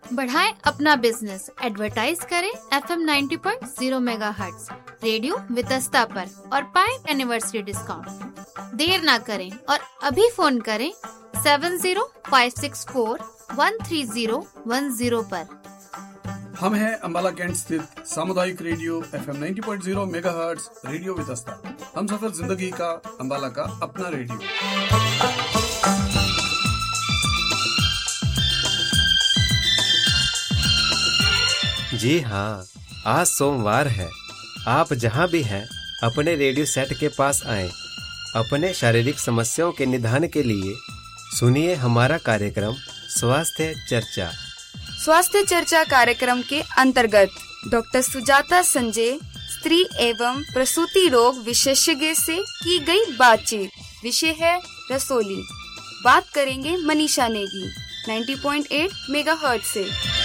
बढ़ाएं अपना business, advertise करें FM 90.0 मेगाहर्ट्ज रेडियो वितस्ता पर और पाएं एनिवर्सरी डिस्काउंट। देर ना करें और अभी फोन करें 7056413010 पर। हम हैं अंबाला कैंट स्थित सामुदायिक radio FM 90.0 megahertz radio Vitasta. हम सफर जिंदगी का, अंबाला का अपना रेडियो। जी हाँ, आज सोमवार है। आप जहाँ भी हैं अपने रेडियो सेट के पास आएं। अपने शारीरिक समस्याओं के निदान के लिए सुनिए हमारा कार्यक्रम स्वास्थ्य चर्चा। स्वास्थ्य चर्चा कार्यक्रम के अंतर्गत डॉक्टर सुजाता संजय, स्त्री एवं प्रसूति रोग विशेषज्ञ से की गई बातचीत। विषय है रसोली। बात करेंगे मनीषा नेगी 90.8 मेगाहर्ट्ज से।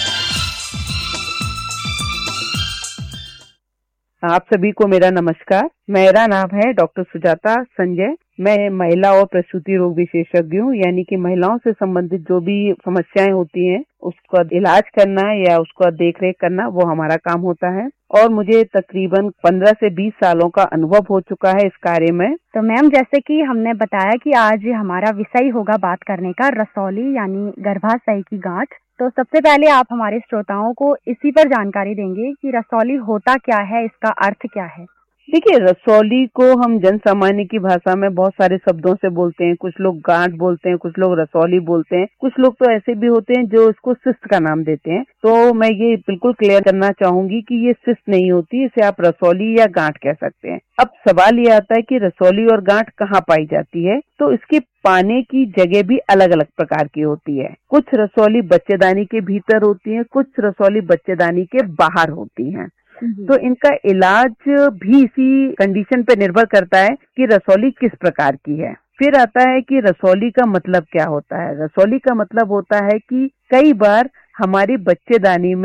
आप सभी को मेरा नमस्कार। मेरा नाम है डॉक्टर सुजाता संजय। मैं महिला और प्रसूति रोग विशेषज्ञ हूँ, यानी कि महिलाओं से संबंधित जो भी समस्याएं होती हैं उसका इलाज करना या उसका देखरेख करना वो हमारा काम होता है। और मुझे तकरीबन 15 से 20 सालों का अनुभव हो चुका है इस कार्य में। तो मैम, जैसे कि हमने बताया कि आज हमारा विषय होगा बात करने का रसौली यानी गर्भाशय की गांठ। तो सबसे पहले आप हमारे श्रोताओं को इसी पर जानकारी देंगे कि रसौली होता क्या है, इसका अर्थ क्या है। देखिए, रसौली को हम जन सामान्य की भाषा में बहुत सारे शब्दों से बोलते हैं। कुछ लोग गांठ बोलते हैं, कुछ लोग रसौली बोलते हैं, कुछ लोग तो ऐसे भी होते हैं जो इसको सिस्ट का नाम देते हैं। तो मैं ये बिल्कुल क्लियर करना चाहूंगी कि ये सिस्ट नहीं होती, इसे आप रसौली या गांठ कह सकते हैं। अब सवाल ये आता है कि रसौली और गांठ कहाँ पाई जाती है। तो इसकी पाने की जगह भी अलग अलग प्रकार की होती है। कुछ रसौली बच्चेदानी के भीतर होती है, कुछ रसौली बच्चेदानी के बाहर होती है। तो इनका इलाज भी इसी कंडीशन पे निर्भर करता है कि रसौली किस प्रकार की है। फिर आता है कि रसौली का मतलब क्या होता है। रसौली का मतलब होता है कि कई बार हमारी बच्चेदानी में